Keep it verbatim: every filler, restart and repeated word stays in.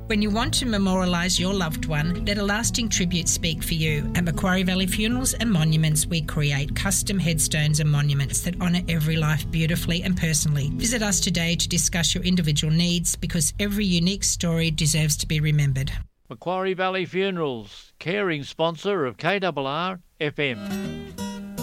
When you want to memorialise your loved one, let a lasting tribute speak for you. At Macquarie Valley Funerals and Monuments, we create custom headstones and monuments that honour every life beautifully and personally. Visit us today to discuss your individual needs, because every unique story deserves to be remembered. Macquarie Valley Funerals, caring sponsor of K R R F M.